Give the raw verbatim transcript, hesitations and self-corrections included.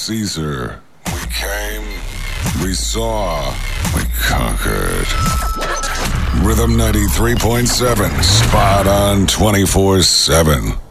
Caesar. We came, we saw, we conquered. Rhythm ninety-three point seven, spot on twenty-four seven.